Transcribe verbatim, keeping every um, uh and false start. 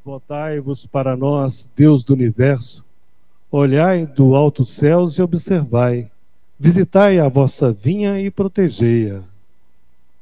Voltai-vos para nós, Deus do universo, olhai do alto céus e observai, visitai a vossa vinha e protegei-a.